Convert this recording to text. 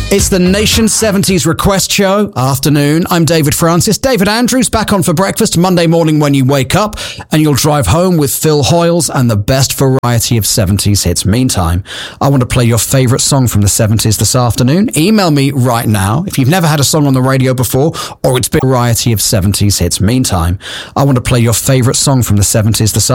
It's the Nation 70s Request Show. Afternoon. I'm David Francis. David Andrews back on for breakfast Monday morning when you wake up, and you'll drive home with Phil Hoyles and the best variety of 70s hits. Meantime, I want to play your favourite song from the 70s this afternoon. Email me right now if you've never had a song on the radio before or it's been a variety of 70s hits. Meantime, I want to play your favourite song from the 70s this afternoon.